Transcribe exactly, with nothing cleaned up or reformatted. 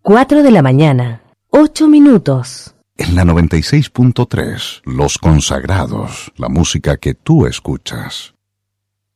cuatro de la mañana, ocho minutos. En la noventa y seis punto tres, Los Consagrados, la música que tú escuchas.